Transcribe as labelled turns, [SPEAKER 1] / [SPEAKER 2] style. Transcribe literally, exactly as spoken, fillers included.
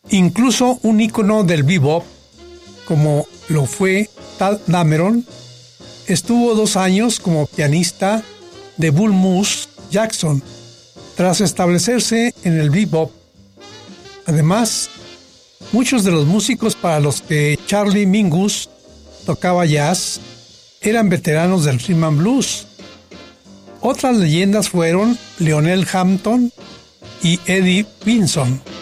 [SPEAKER 1] Incluso un ícono del bebop, como lo fue Tadd Dameron, estuvo dos años como pianista de Bull Moose Jackson, tras establecerse en el bebop. Además, muchos de los músicos para los que Charlie Mingus tocaba jazz eran veteranos del rhythm and blues. Otras leyendas fueron Lionel Hampton y Eddie Vinson.